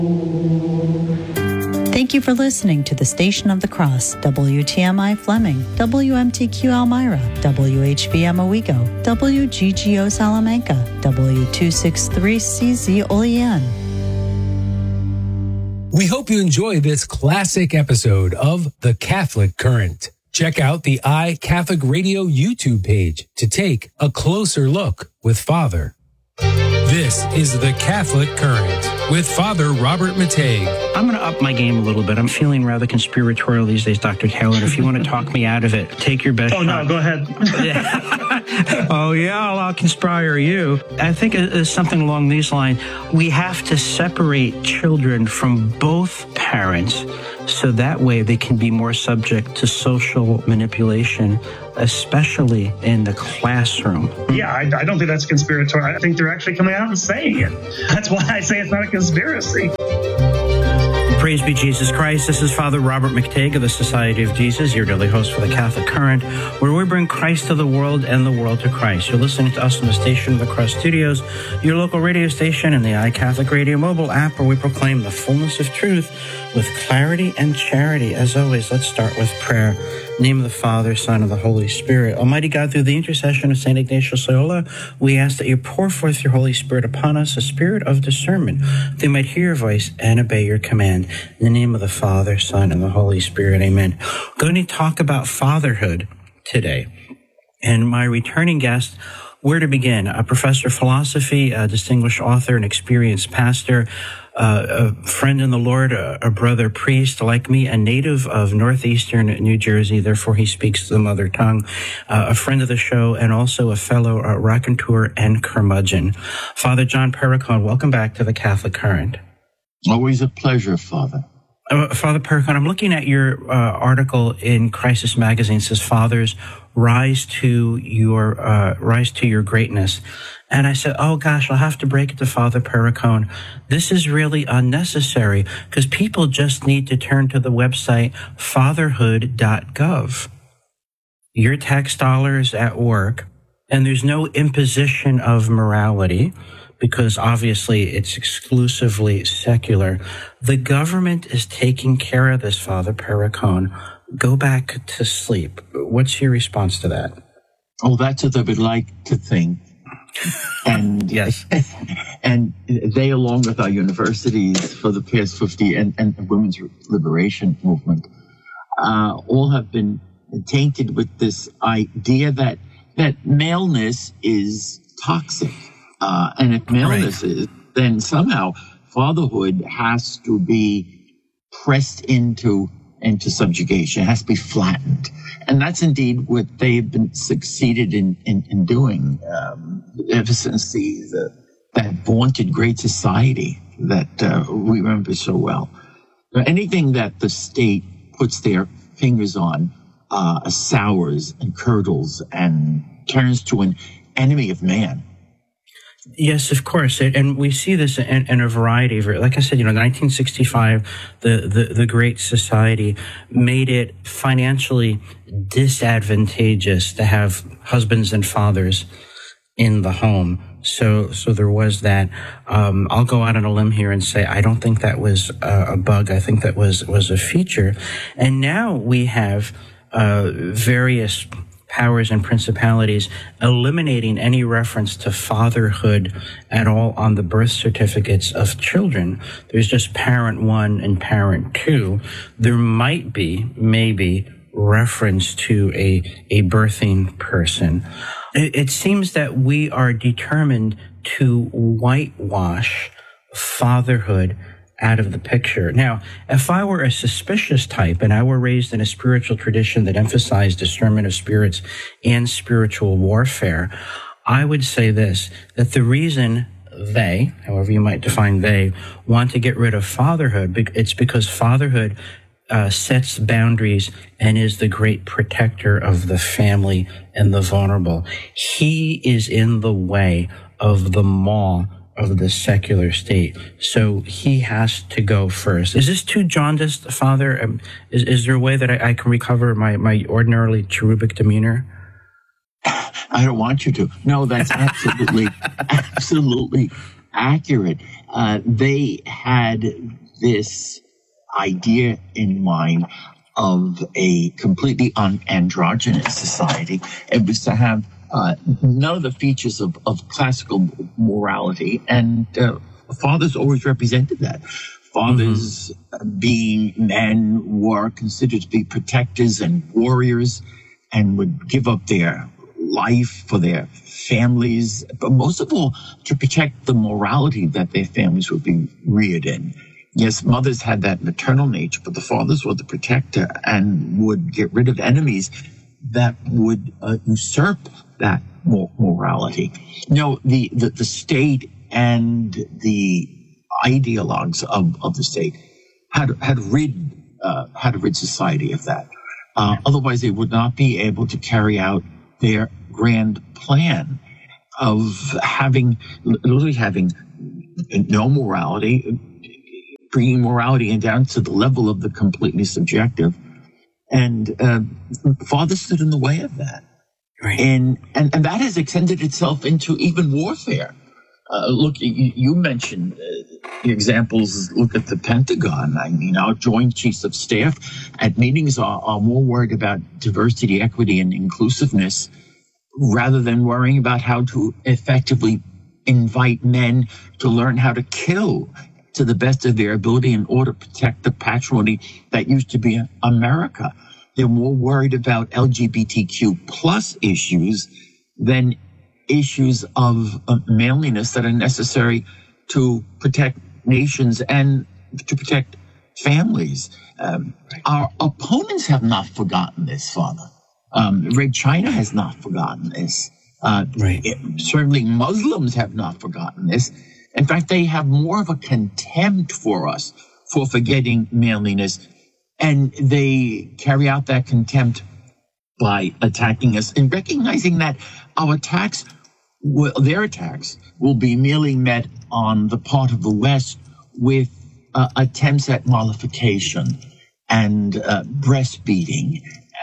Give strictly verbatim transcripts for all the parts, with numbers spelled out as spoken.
Thank you for listening to the Station of the Cross, W T M I Fleming, W M T Q Elmira, W H V M Owego, W G G O Salamanca, W two sixty-three C Z Olean. We hope you enjoy this classic episode of The Catholic Current. Check out the iCatholic Radio YouTube page to take a closer look with Father. This is The Catholic Current with Father Robert Matei. I'm going to up my game a little bit. I'm feeling rather conspiratorial these days, Doctor Taylor. If you want to talk me out of it, take your best oh, shot. Oh, no, go ahead. oh, yeah, I'll, I'll conspire you. I think it's something along these lines. We have to separate children from both parents so that way they can be more subject to social manipulation, especially in the classroom. Yeah, I, I don't think that's conspiratorial. I think they're actually coming out and saying it. That's why I say it's not a conspiracy. Praise be Jesus Christ. This is Father Robert McTague of the Society of Jesus, your daily host for the Catholic Current, where we bring Christ to the world and the world to Christ. You're listening to us in the Station of the Cross studios, your local radio station, and the iCatholic Radio mobile app, where we proclaim the fullness of truth with clarity and charity. As always, let's start with prayer. In the name of the Father, Son, and the Holy Spirit. Almighty God, through the intercession of Saint Ignatius Loyola, we ask that you pour forth your Holy Spirit upon us, a spirit of discernment, that they might hear your voice and obey your command. In the name of the Father, Son, and the Holy Spirit. Amen. We're going to talk about fatherhood today. And my returning guest, where to begin? A professor of philosophy, a distinguished author, an experienced pastor, uh, a friend in the Lord, a, a brother priest like me, a native of northeastern New Jersey, therefore he speaks the mother tongue, uh, a friend of the show, and also a fellow uh, raconteur and curmudgeon. Father John Perricone, welcome back to the Catholic Current. Always a pleasure, Father. Uh, Father Perricone, I'm looking at your uh, article in Crisis Magazine. It says, "Fathers, rise to your uh, rise to your greatness." And I said, "Oh gosh, I'll have to break it to Father Perricone. This is really unnecessary because people just need to turn to the website fatherhood dot gov. Your tax dollars at work, and there's no imposition of morality, because obviously it's exclusively secular. The government is taking care of this, Father Perricone. Go back to sleep." What's your response to that? Oh, that's what I would like to think. And yes, and they, along with our universities for the past fifty and, and the women's liberation movement, uh, all have been tainted with this idea that that maleness is toxic. Uh, and if maleness right. is, then somehow fatherhood has to be pressed into into subjugation. It has to be flattened. And that's indeed what they've been succeeded in, in, in doing um, ever since the, the that vaunted Great Society that uh, we remember so well. Anything that the state puts their fingers on uh, sours and curdles and turns to an enemy of man. Yes, of course. And we see this in, in a variety of, like I said, you know, nineteen sixty-five, the, the, the Great Society made it financially disadvantageous to have husbands and fathers in the home. So, so there was that. Um, I'll go out on a limb here and say, I don't think that was a, a bug. I think that was, was a feature. And now we have, uh, various powers and principalities eliminating any reference to fatherhood at all on the birth certificates of children. There's just parent one and parent two. There might be, maybe, reference to a, a birthing person. It, it seems that we are determined to whitewash fatherhood out of the picture. Now, if I were a suspicious type and I were raised in a spiritual tradition that emphasized discernment of spirits and spiritual warfare, I would say this, that the reason they, however you might define they, want to get rid of fatherhood, it's because fatherhood uh, sets boundaries and is the great protector of the family and the vulnerable. He is in the way of the maw of the secular state. So he has to go first. Is this too jaundiced, Father? Um, is, is there a way that I, I can recover my, my ordinarily cherubic demeanor? I don't want you to. No, that's absolutely, absolutely accurate. uh, they had this idea in mind of a completely unandrogynous society. It was to have uh, none of the features of, of classical morality, and uh, fathers always represented that. Fathers, mm-hmm. being men, were considered to be protectors and warriors and would give up their life for their families, but most of all, to protect the morality that their families would be reared in. Yes, mothers had that maternal nature, but the fathers were the protector and would get rid of enemies that would uh, usurp that morality. You know, the, the, the state and the ideologues of, of the state had had rid uh, had rid society of that. Uh, otherwise, they would not be able to carry out their grand plan of having literally having no morality, bringing morality down to the level of the completely subjective, and uh, father stood in the way of that, right. and and and that has extended itself into even warfare. Uh, look, you, you mentioned uh, examples. Look at the Pentagon. I mean, our Joint Chiefs of Staff at meetings are, are more worried about diversity, equity, and inclusiveness rather than worrying about how to effectively invite men to learn how to kill to the best of their ability in order to protect the patrimony that used to be America. They're more worried about L G B T Q plus issues than issues of, of manliness that are necessary to protect nations and to protect families. Um, our opponents have not forgotten this, Father. Um, Red China has not forgotten this. Uh, right. it, certainly Muslims have not forgotten this. In fact, they have more of a contempt for us for forgetting manliness, and they carry out that contempt by attacking us and recognizing that our attacks, will, their attacks, will be merely met on the part of the West with uh, attempts at mollification and uh, breastfeeding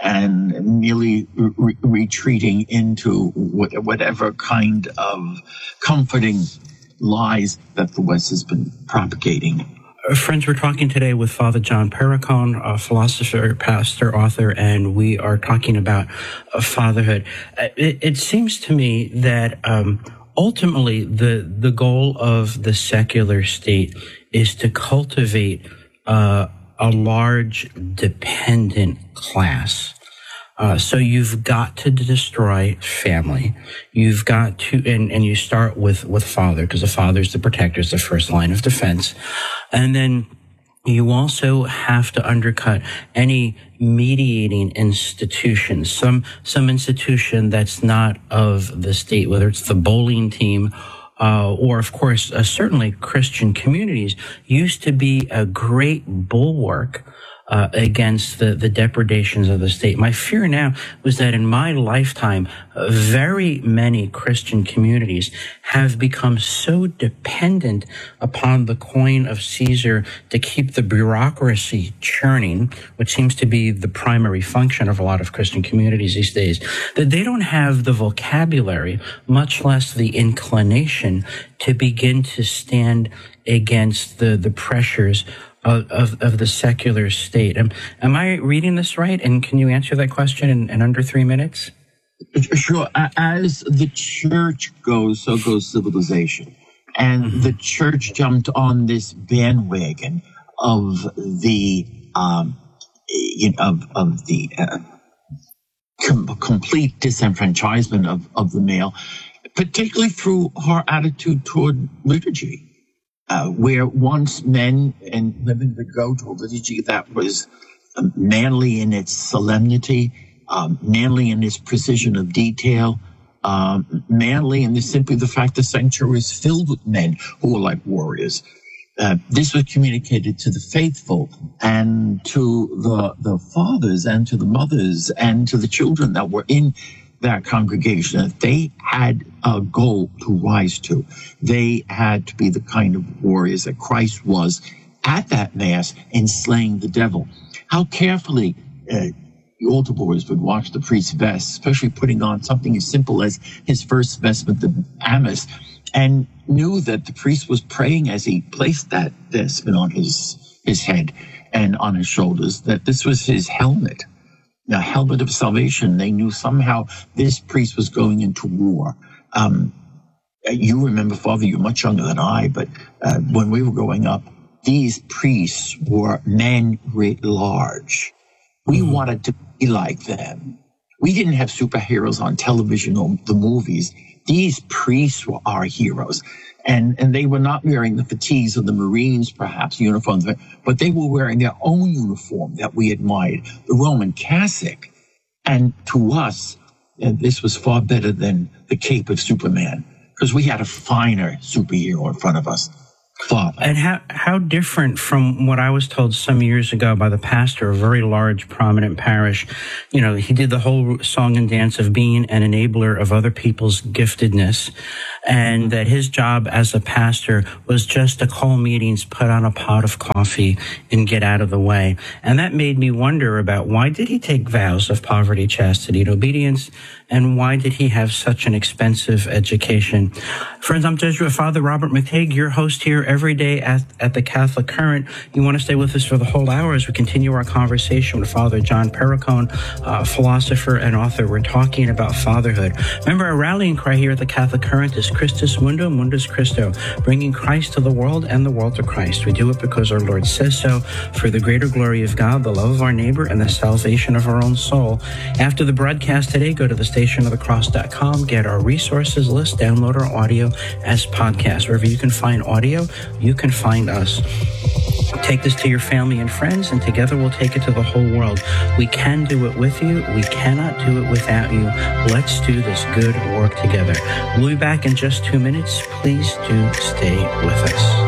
and merely re- retreating into what, whatever kind of comforting lies that the West has been propagating. Friends, we're talking today with Father John Perricone, a philosopher, pastor, author, and we are talking about uh, fatherhood. It, it seems to me that um, ultimately the the goal of the secular state is to cultivate uh, a large dependent class. Uh, so you've got to destroy family. You've got to, and, and you start with, with father, because the father is the protector, is the first line of defense. And then you also have to undercut any mediating institutions, some, some institution that's not of the state, whether it's the bowling team, Uh, or, of course, uh, certainly Christian communities used to be a great bulwark uh, against the, the depredations of the state. My fear now was that in my lifetime, uh, very many Christian communities have become so dependent upon the coin of Caesar to keep the bureaucracy churning, which seems to be the primary function of a lot of Christian communities these days, that they don't have the vocabulary, much less the inclination, to begin to stand against the, the pressures of, of, of the secular state. Am, am I reading this right? And can you answer that question in, in under three minutes? Sure. As the church goes, so goes civilization. And mm-hmm. the church jumped on this bandwagon of the, um, you know, of, of the uh, com- complete disenfranchisement of, of the male, particularly through her attitude toward liturgy, uh, where once men and women would go to a liturgy that was manly in its solemnity, um, manly in its precision of detail, um, manly in the, simply the fact the sanctuary is filled with men who are like warriors. Uh, this was communicated to the faithful and to the the fathers and to the mothers and to the children that were in that congregation, that they had a goal to rise to. They had to be the kind of warriors that Christ was at that Mass in slaying the devil. How carefully uh, the altar boys would watch the priest's vest, especially putting on something as simple as his first vestment, the amice, and knew that the priest was praying as he placed that vestment on his, his head and on his shoulders, that this was his helmet, the helmet of salvation. They knew somehow this priest was going into war. Um, you remember, Father, you're much younger than I, but uh, when we were growing up, these priests were men writ large. We mm. wanted to be like them. We didn't have superheroes on television or the movies. These priests were our heroes. And, and they were not wearing the fatigues of the Marines, perhaps, uniforms, but they were wearing their own uniform that we admired, the Roman cassock. And to us, and this was far better than the cape of Superman, because we had a finer superhero in front of us. Father. And how how different from what I was told some years ago by the pastor of a very large, prominent parish. You know, he did the whole song and dance of being an enabler of other people's giftedness, and that his job as a pastor was just to call meetings, put on a pot of coffee, and get out of the way. And that made me wonder about why did he take vows of poverty, chastity, and obedience, and why did he have such an expensive education? Friends, I'm Jesuit Father Robert McTague, your host here every day at, at the Catholic Current. You want to stay with us for the whole hour as we continue our conversation with Father John Perricone, uh, philosopher and author. We're talking about fatherhood. Remember, our rallying cry here at the Catholic Current is Christus Mundo, Mundus Christo, bringing Christ to the world and the world to Christ. We do it because our Lord says so, for the greater glory of God, the love of our neighbor, and the salvation of our own soul. After the broadcast today, go to the station of the cross dot com, get our resources list, download our audio as podcasts. Wherever you can find audio, you can find us. Take this to your family and friends, and together we'll take it to the whole world. We can do it with you. We cannot do it without you. Let's do this good work together. We'll be back in just two minutes. Please do stay with us.